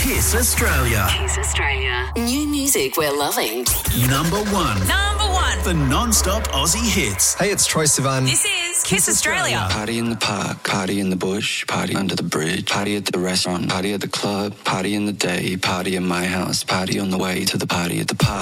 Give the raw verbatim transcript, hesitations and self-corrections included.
Kiss Australia. Kiss Australia. New music we're loving. Number one. Number one. The non-stop Aussie hits. Hey, it's Troy Sivan. This is Kiss Australia. Party in the park, party in the bush, party under the bridge, party at the restaurant, party at the club, party in the day, party in my house, party on the way to the party at the park.